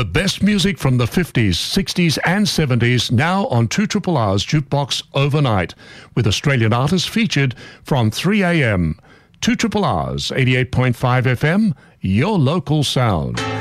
The best music from the 50s, 60s and 70s now on 2RRR's Jukebox Overnight, with Australian artists featured from 3 a.m. 2RRR's 88.5 FM, your local sound.